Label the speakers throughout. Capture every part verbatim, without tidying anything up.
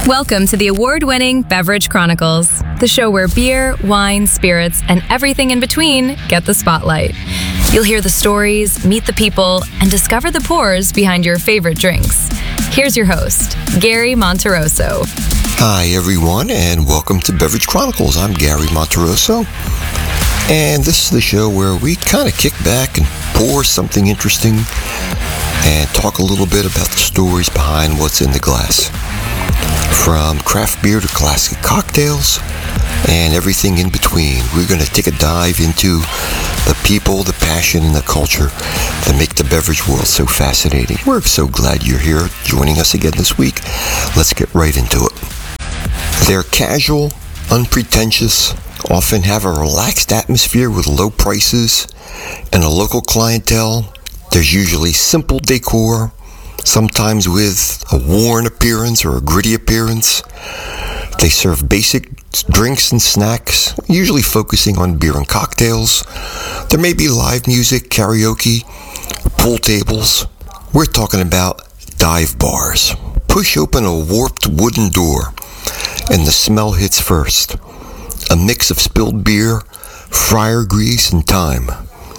Speaker 1: Welcome to the award-winning Beverage Chronicles, the show where beer, wine, spirits, and everything in between get the spotlight. You'll hear the stories, meet the people, and discover the pours behind your favorite drinks. Here's your host, Gary Monterosso.
Speaker 2: Hi, everyone, and welcome to Beverage Chronicles. I'm Gary Monterosso, and this is the show where we kind of kick back and pour something interesting and talk a little bit about the stories behind what's in the glass. From craft beer to classic cocktails and everything in between, we're going to take a dive into the people, the passion, and the culture that make the beverage world so fascinating. We're so glad you're here joining us again this week. Let's get right into it. They're casual, unpretentious, often have a relaxed atmosphere with low prices and a local clientele. There's usually simple decor, sometimes with a worn appearance or a gritty appearance. They serve basic drinks and snacks, usually focusing on beer and cocktails. There may be live music, karaoke, pool tables. We're talking about dive bars. Push open a warped wooden door, and the smell hits first. A mix of spilled beer, fryer grease, and thyme.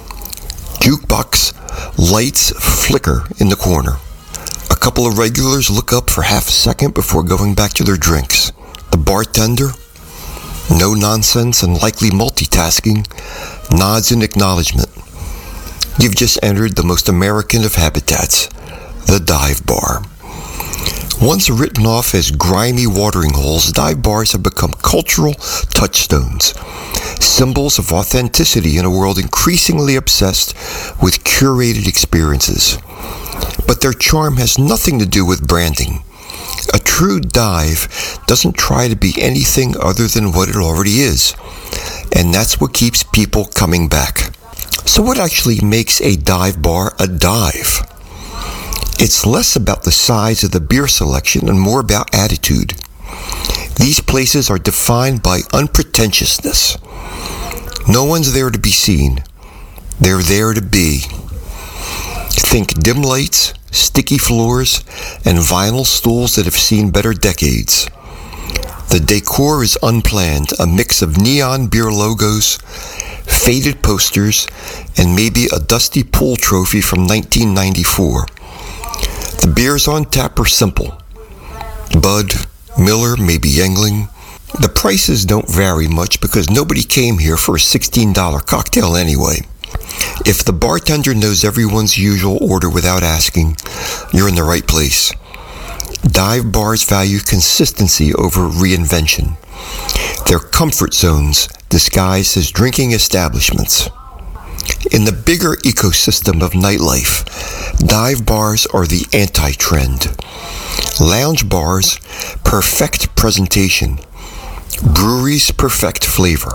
Speaker 2: Jukebox lights flicker in the corner. A couple of regulars look up for half a second before going back to their drinks. The bartender, no nonsense and likely multitasking, nods in acknowledgement. You've just entered the most American of habitats, the dive bar. Once written off as grimy watering holes, dive bars have become cultural touchstones, symbols of authenticity in a world increasingly obsessed with curated experiences. But their charm has nothing to do with branding. A true dive doesn't try to be anything other than what it already is, and that's what keeps people coming back. So what actually makes a dive bar a dive? It's less about the size of the beer selection and more about attitude. These places are defined by unpretentiousness. No one's there to be seen. They're there to be. Think dim lights, sticky floors, and vinyl stools that have seen better decades. The decor is unplanned, a mix of neon beer logos, faded posters, and maybe a dusty pool trophy from nineteen ninety-four. The beers on tap are simple. Bud, Miller, maybe Yuengling. The prices don't vary much because nobody came here for a sixteen dollars cocktail anyway. If the bartender knows everyone's usual order without asking, you're in the right place. Dive bars value consistency over reinvention. They're comfort zones disguised as drinking establishments. In the bigger ecosystem of nightlife, dive bars are the anti-trend. Lounge bars perfect presentation. Breweries perfect flavor.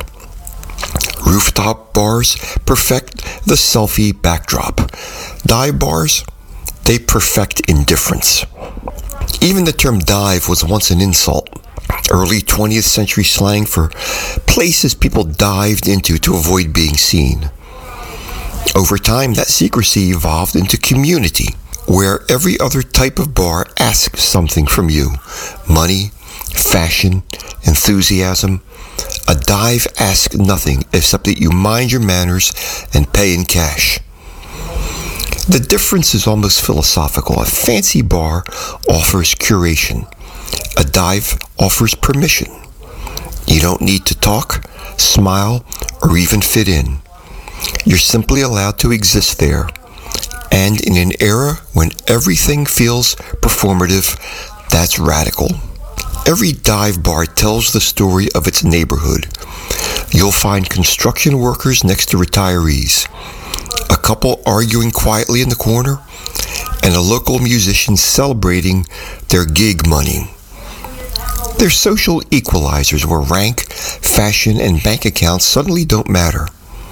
Speaker 2: Rooftop bars perfect the selfie backdrop. Dive bars, they perfect indifference. Even the term dive was once an insult. Early twentieth century slang for places people dived into to avoid being seen. Over time, that secrecy evolved into community, where every other type of bar asks something from you. Money, fashion, enthusiasm. A dive asks nothing except that you mind your manners and pay in cash. The difference is almost philosophical. A fancy bar offers curation. A dive offers permission. You don't need to talk, smile, or even fit in. You're simply allowed to exist there. And in an era when everything feels performative, that's radical. Every dive bar tells the story of its neighborhood. You'll find construction workers next to retirees, a couple arguing quietly in the corner, and a local musician celebrating their gig money. They're social equalizers where rank, fashion, and bank accounts suddenly don't matter.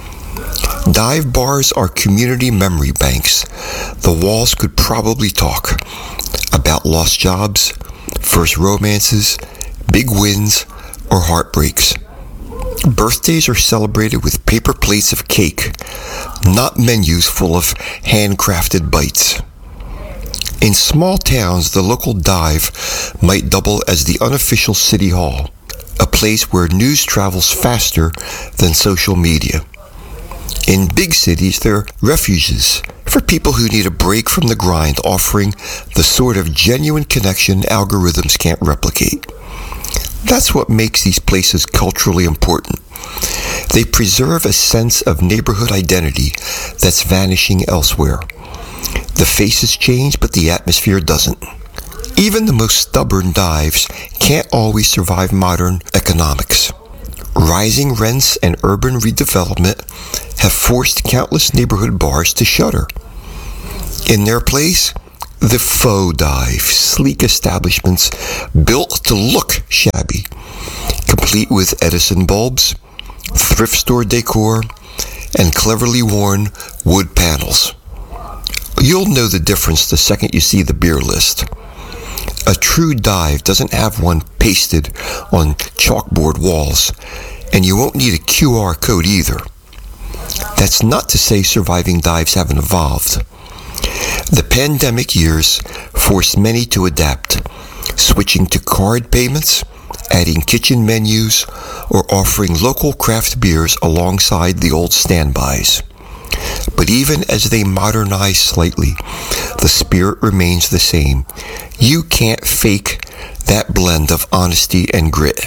Speaker 2: Dive bars are community memory banks. The walls could probably talk about lost jobs, first romances, big wins, or heartbreaks. Birthdays are celebrated with paper plates of cake, not menus full of handcrafted bites. In small towns, the local dive might double as the unofficial city hall, a place where news travels faster than social media. In big cities, they're refuges for people who need a break from the grind, offering the sort of genuine connection algorithms can't replicate. That's what makes these places culturally important. They preserve a sense of neighborhood identity that's vanishing elsewhere. The faces change, but the atmosphere doesn't. Even the most stubborn dives can't always survive modern economics. Rising rents and urban redevelopment have forced countless neighborhood bars to shutter. In their place, the faux dive, sleek establishments built to look shabby, complete with Edison bulbs, thrift store decor, and cleverly worn wood panels. You'll know the difference the second you see the beer list. A true dive doesn't have one pasted on chalkboard walls, and you won't need a Q R code either. That's not to say surviving dives haven't evolved. The pandemic years forced many to adapt, switching to card payments, adding kitchen menus, or offering local craft beers alongside the old standbys. But even as they modernize slightly, the spirit remains the same. You can't fake that blend of honesty and grit.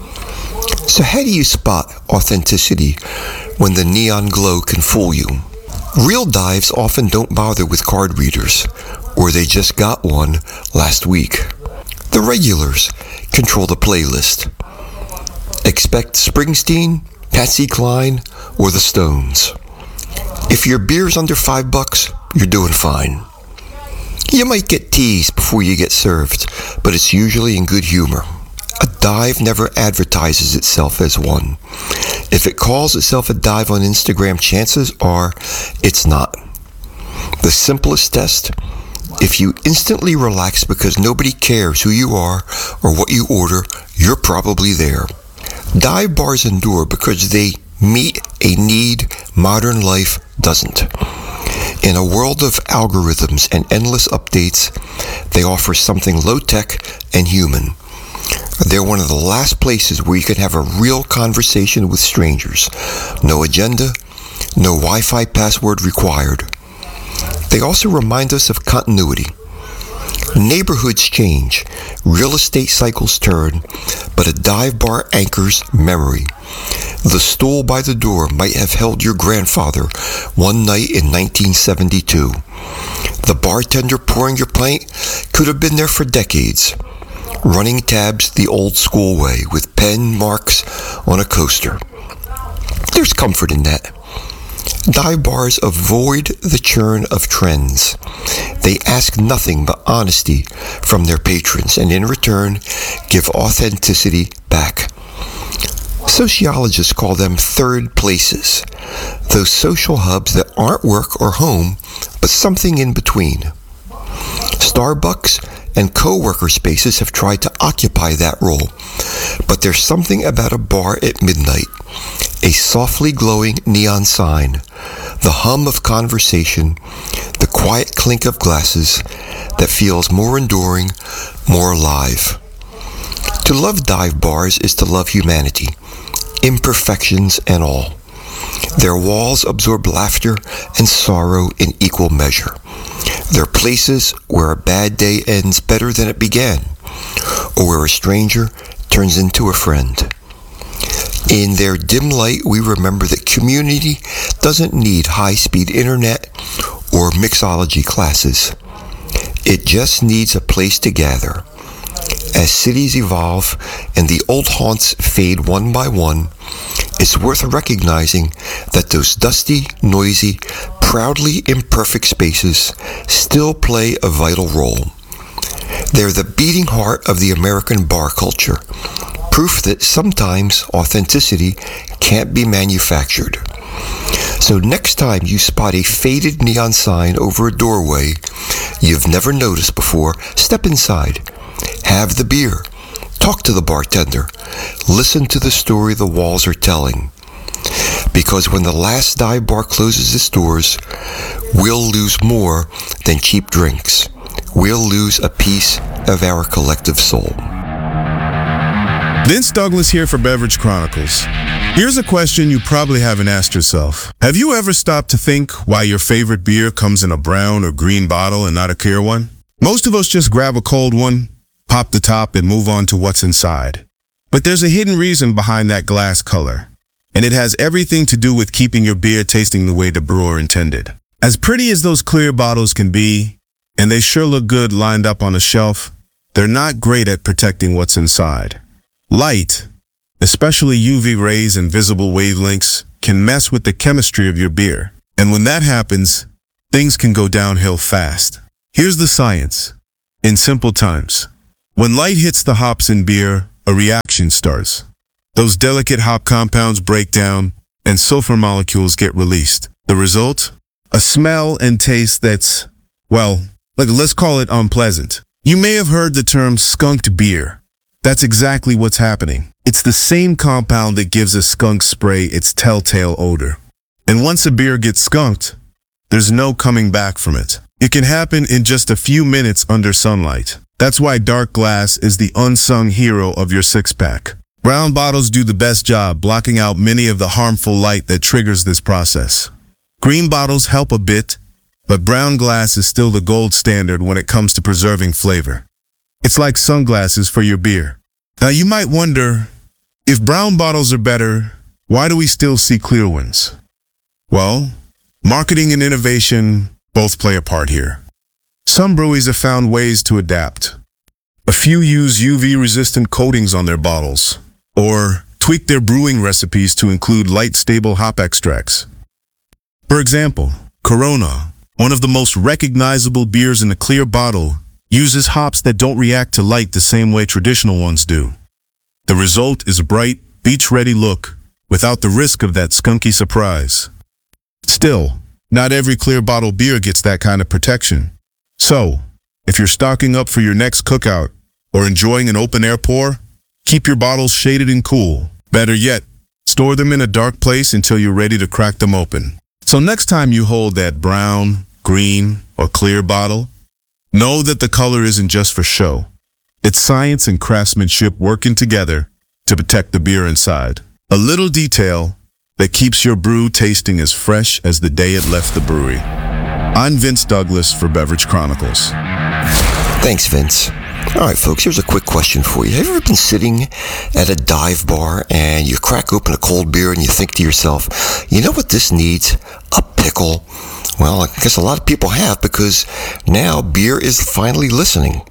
Speaker 2: So how do you spot authenticity when the neon glow can fool you? Real dives often don't bother with card readers, or they just got one last week. The regulars control the playlist. Expect Springsteen, Patsy Cline, or the Stones. If your beer's under five bucks, you're doing fine. You might get teased before you get served, but it's usually in good humor. A dive never advertises itself as one. If it calls itself a dive on Instagram, chances are it's not. The simplest test: if you instantly relax because nobody cares who you are or what you order, you're probably there. Dive bars endure because they meet a need modern life doesn't. In a world of algorithms and endless updates, they offer something low-tech and human. They're one of the last places where you can have a real conversation with strangers. No agenda, no Wi-Fi password required. They also remind us of continuity. Neighborhoods change, real estate cycles turn, but a dive bar anchors memory. The stool by the door might have held your grandfather one night in nineteen seventy-two. The bartender pouring your pint could have been there for decades, running tabs the old school way with pen marks on a coaster. There's comfort in that. Dive bars avoid the churn of trends. They ask nothing but honesty from their patrons, and in return, give authenticity back. Sociologists call them third places, those social hubs that aren't work or home, but something in between. Starbucks and co-worker spaces have tried to occupy that role, but there's something about a bar at midnight, a softly glowing neon sign, the hum of conversation, the quiet clink of glasses that feels more enduring, more alive. To love dive bars is to love humanity, imperfections and all. Their walls absorb laughter and sorrow in equal measure. They're places where a bad day ends better than it began, or where a stranger turns into a friend. In their dim light, we remember that community doesn't need high-speed internet or mixology classes. It just needs a place to gather. As cities evolve and the old haunts fade one by one, it's worth recognizing that those dusty, noisy, proudly imperfect spaces still play a vital role. They're the beating heart of the American bar culture, proof that sometimes authenticity can't be manufactured. So next time you spot a faded neon sign over a doorway you've never noticed before, step inside, have the beer, talk to the bartender, listen to the story the walls are telling. Because when the last dive bar closes its doors, we'll lose more than cheap drinks. we'll lose a piece of our collective soul.
Speaker 3: Vince Douglas here for Beverage Chronicles. Here's a question you probably haven't asked yourself. Have you ever stopped to think why your favorite beer comes in a brown or green bottle and not a clear one? Most of us just grab a cold one, pop the top, and move on to what's inside. But there's a hidden reason behind that glass color, and it has everything to do with keeping your beer tasting the way the brewer intended. As pretty as those clear bottles can be, and they sure look good lined up on a shelf, they're not great at protecting what's inside. Light, especially U V rays and visible wavelengths, can mess with the chemistry of your beer. And when that happens, things can go downhill fast. Here's the science. In simple terms, when light hits the hops in beer, a reaction starts. Those delicate hop compounds break down, and sulfur molecules get released. The result? A smell and taste that's, well, like let's call it unpleasant. You may have heard the term skunked beer. That's exactly what's happening. It's the same compound that gives a skunk spray its telltale odor. And once a beer gets skunked, there's no coming back from it. It can happen in just a few minutes under sunlight. That's why dark glass is the unsung hero of your six-pack. Brown bottles do the best job blocking out many of the harmful light that triggers this process. Green bottles help a bit, but brown glass is still the gold standard when it comes to preserving flavor. It's like sunglasses for your beer. Now you might wonder, if brown bottles are better, why do we still see clear ones? Well, marketing and innovation both play a part here. Some breweries have found ways to adapt. A few use U V-resistant coatings on their bottles, or tweak their brewing recipes to include light, stable hop extracts. For example, Corona, one of the most recognizable beers in a clear bottle, uses hops that don't react to light the same way traditional ones do. The result is a bright, beach-ready look, without the risk of that skunky surprise. Still, not every clear bottle beer gets that kind of protection. So, if you're stocking up for your next cookout, or enjoying an open-air pour, keep your bottles shaded and cool. Better yet, store them in a dark place until you're ready to crack them open. So next time you hold that brown, green, or clear bottle, know that the color isn't just for show. It's science and craftsmanship working together to protect the beer inside. A little detail that keeps your brew tasting as fresh as the day it left the brewery. I'm Vince Douglas for Beverage Chronicles.
Speaker 2: Thanks, Vince. All right, folks, here's a quick question for you. Have you ever been sitting at a dive bar and you crack open a cold beer and you think to yourself, you know what this needs? A pickle. Well, I guess a lot of people have, because now beer is finally listening.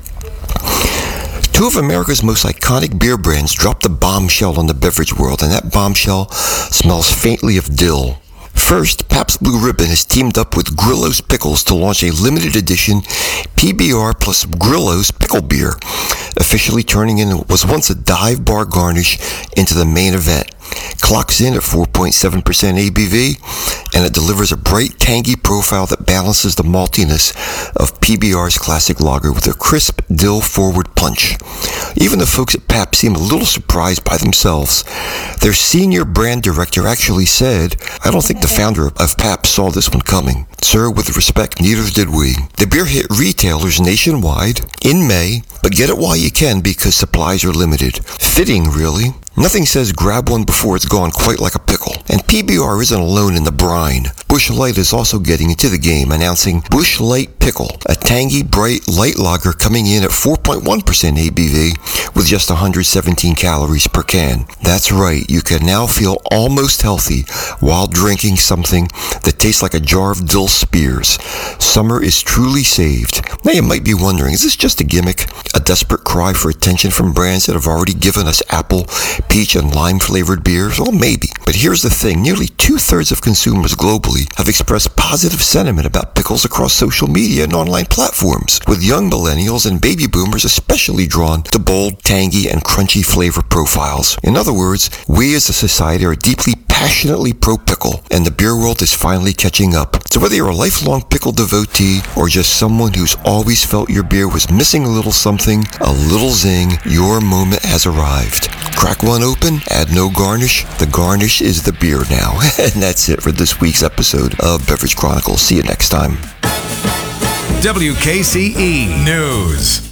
Speaker 2: Two of America's most iconic beer brands dropped a bombshell on the beverage world, and that bombshell smells faintly of dill. First, Pabst Blue Ribbon has teamed up with Grillo's Pickles to launch a limited edition P B R plus Grillo's Pickle Beer, officially turning in what was once a dive bar garnish into the main event. Clocks in at four point seven percent A B V, and it delivers a bright, tangy profile that balances the maltiness of P B R's classic lager with a crisp, dill-forward punch. Even the folks at Pabst seem a little surprised by themselves. Their senior brand director actually said, "I don't think the founder of Pabst saw this one coming. Sir, with respect, neither did we." The beer hit retailers nationwide in May, but get it while you can because supplies are limited. Fitting, really. Nothing says grab one before it's gone quite like a pickle. And P B R isn't alone in the brine. Busch Light is also getting into the game, announcing Busch Light Pickle, a tangy, bright, light lager coming in at four point one percent A B V with just one hundred seventeen calories per can. That's right, you can now feel almost healthy while drinking something that tastes like a jar of dill spears. Summer is truly saved. Now you might be wondering, is this just a gimmick? A desperate cry for attention from brands that have already given us apple, peach, and lime-flavored beers? Well, maybe. But here's the thing. Nearly two-thirds of consumers globally have expressed positive sentiment about pickles across social media and online platforms, with young millennials and baby boomers especially drawn to bold, tangy, and crunchy flavor profiles. In other words, we as a society are deeply, passionately pro-pickle, and the beer world is finally catching up. So whether you're a lifelong pickle devotee or just someone who's always felt your beer was missing a little something, a little zing, your moment has arrived. Crack one open, add no garnish. The garnish is the beer now. And that's it for this week's episode of Beverage Chronicles. See you next time.
Speaker 4: W K C E News.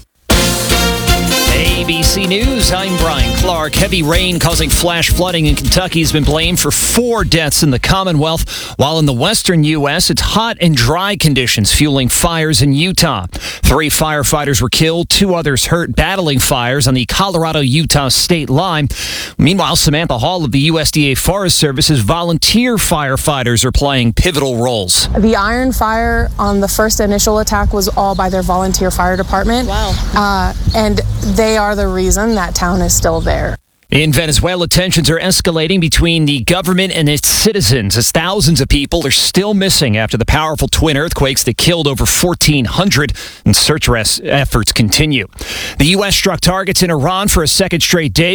Speaker 5: A B C News, I'm Brian Clark. Heavy rain causing flash flooding in Kentucky has been blamed for four deaths in the Commonwealth, while in the western U S, it's hot and dry conditions fueling fires in Utah. Three firefighters were killed, two others hurt battling fires on the Colorado-Utah state line. Meanwhile, Samantha Hall of the U S D A Forest Service's volunteer firefighters are playing pivotal roles.
Speaker 6: The Iron Fire on the first initial attack was all by their volunteer fire department. Wow. Uh, and they are the reason that town is still there.
Speaker 5: In Venezuela, tensions are escalating between the government and its citizens as thousands of people are still missing after the powerful twin earthquakes that killed over fourteen hundred, and search efforts continue. The U S struck targets in Iran for a second straight day.